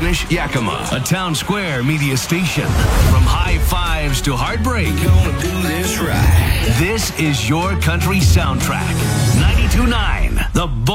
Squamish, Yakima, a Town Square media station. From high fives to heartbreak, Gonna do this right. this is your country soundtrack. 92.9, The